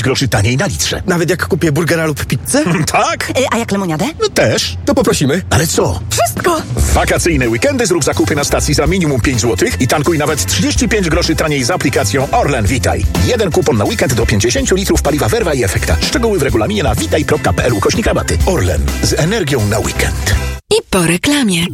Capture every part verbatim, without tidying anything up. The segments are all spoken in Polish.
groszy taniej na litrze. Nawet jak kupię burgera lub pizzę? Tak? Y, a jak lemoniadę? No też. To poprosimy. Ale co? Wszystko! W wakacyjne weekendy zrób zakupy na stacji za minimum pięć złotych i tankuj nawet trzydzieści pięć groszy taniej z aplikacją Orlen Witaj. Jeden kupon na weekend do pięćdziesiąt litrów paliwa Verva i Efekta. Szczegóły w regulaminie na witaj kropka p l ukośnik rabaty. Orlen. Z energią na weekend. I po reklamie.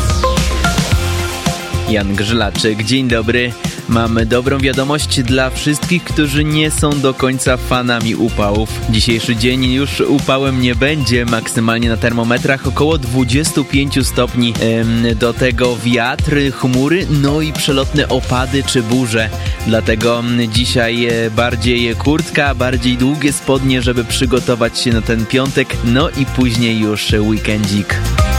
Jan Grzylaczyk, dzień dobry. Mamy dobrą wiadomość dla wszystkich, którzy nie są do końca fanami upałów. Dzisiejszy dzień już upałem nie będzie, maksymalnie na termometrach około dwadzieścia pięć stopni. Do tego wiatr, chmury, no i przelotne opady czy burze. Dlatego dzisiaj bardziej kurtka, bardziej długie spodnie, żeby przygotować się na ten piątek, no i później już weekendzik.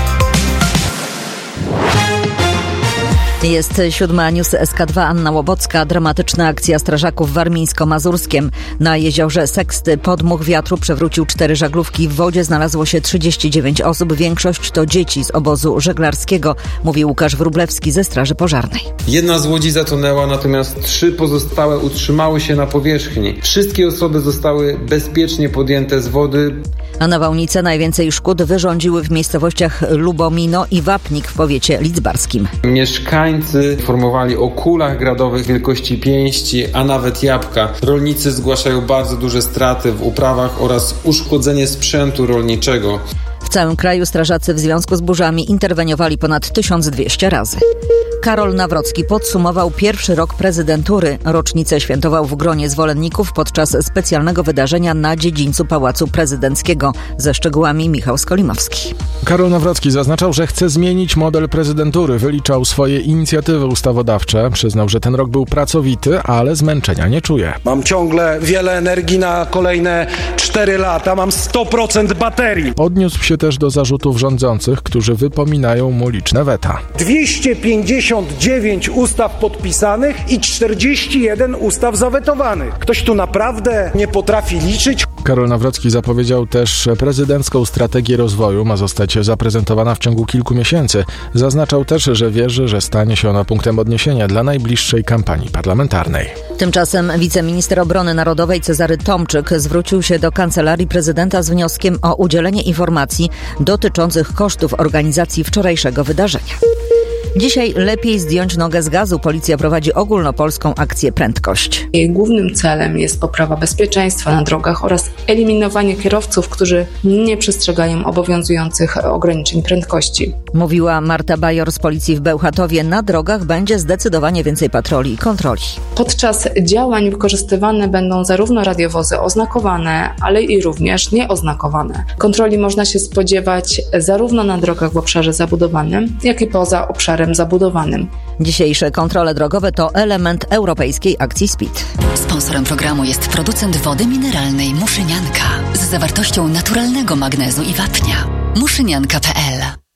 Jest siódma, news S K dwa, Anna Łobocka. Dramatyczna akcja strażaków w Warmińsko-Mazurskiem. Na jeziorze Seksty podmuch wiatru przewrócił cztery żaglówki. W wodzie znalazło się trzydzieści dziewięć osób. Większość to dzieci z obozu żeglarskiego, mówi Łukasz Wróblewski ze Straży Pożarnej. Jedna z łodzi zatonęła, natomiast trzy pozostałe utrzymały się na powierzchni. Wszystkie osoby zostały bezpiecznie podjęte z wody. A nawałnice najwięcej szkód wyrządziły w miejscowościach Lubomino i Wapnik w powiecie lidzbarskim. Mieszkańcy informowali o kulach gradowych wielkości pięści, a nawet jabłka. Rolnicy zgłaszają bardzo duże straty w uprawach oraz uszkodzenie sprzętu rolniczego. W całym kraju strażacy w związku z burzami interweniowali ponad tysiąc dwieście razy. Karol Nawrocki podsumował pierwszy rok prezydentury. Rocznicę świętował w gronie zwolenników podczas specjalnego wydarzenia na dziedzińcu Pałacu Prezydenckiego. Ze szczegółami Michał Skolimowski. Karol Nawrocki zaznaczał, że chce zmienić model prezydentury. Wyliczał swoje inicjatywy ustawodawcze. Przyznał, że ten rok był pracowity, ale zmęczenia nie czuje. Mam ciągle wiele energii na kolejne cztery lata. Mam sto procent baterii. Odniósł się też do zarzutów rządzących, którzy wypominają mu liczne weta. dwieście pięćdziesiąt dziewięć ustaw podpisanych i czterdzieści jeden ustaw zawetowanych. Ktoś tu naprawdę nie potrafi liczyć? Karol Nawrocki zapowiedział też prezydencką strategię rozwoju. Ma zostać zaprezentowana w ciągu kilku miesięcy. Zaznaczał też, że wierzy, że stanie się ona punktem odniesienia dla najbliższej kampanii parlamentarnej. Tymczasem wiceminister obrony narodowej Cezary Tomczyk zwrócił się do Kancelarii Prezydenta z wnioskiem o udzielenie informacji dotyczących kosztów organizacji wczorajszego wydarzenia. Dzisiaj lepiej zdjąć nogę z gazu. Policja prowadzi ogólnopolską akcję Prędkość. Jej głównym celem jest poprawa bezpieczeństwa na drogach oraz eliminowanie kierowców, którzy nie przestrzegają obowiązujących ograniczeń prędkości. Mówiła Marta Bajor z Policji w Bełchatowie. Na drogach będzie zdecydowanie więcej patroli i kontroli. Podczas działań wykorzystywane będą zarówno radiowozy oznakowane, ale i również nieoznakowane. Kontroli można się spodziewać zarówno na drogach w obszarze zabudowanym, jak i poza obszarem zabudowanym. Dzisiejsze kontrole drogowe to element europejskiej akcji Speed. Sponsorem programu jest producent wody mineralnej Muszynianka z zawartością naturalnego magnezu i wapnia. muszynianka kropka p l.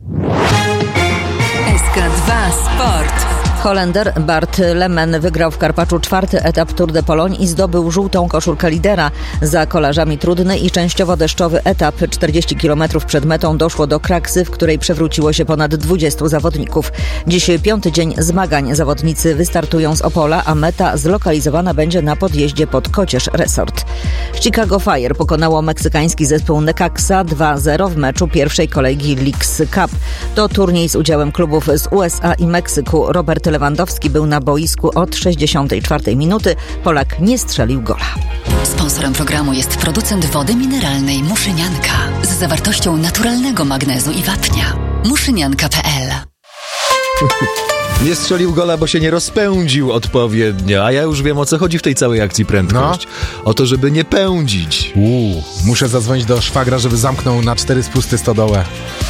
S K dwa Sport. Holender Bart Lemen wygrał w Karpaczu czwarty etap Tour de Pologne i zdobył żółtą koszulkę lidera. Za kolarzami trudny i częściowo deszczowy etap. czterdzieści kilometrów przed metą doszło do kraksy, w której przewróciło się ponad dwudziestu zawodników. Dziś piąty dzień zmagań. Zawodnicy wystartują z Opola, a meta zlokalizowana będzie na podjeździe pod Kocież Resort. Chicago Fire pokonało meksykański zespół Necaxa dwa zero w meczu pierwszej kolejki Leagues Cup. To turniej z udziałem klubów z U S A i Meksyku. Robert Lewandowski był na boisku od sześćdziesiątej czwartej minuty. Polak nie strzelił gola. Sponsorem programu jest producent wody mineralnej Muszynianka z zawartością naturalnego magnezu i wapnia. muszynianka kropka p l. Nie strzelił gola, bo się nie rozpędził odpowiednio. A ja już wiem, o co chodzi w tej całej akcji Prędkość. No. O to, żeby nie pędzić. Uuu, muszę zadzwonić do szwagra, żeby zamknął na cztery spusty stodołę.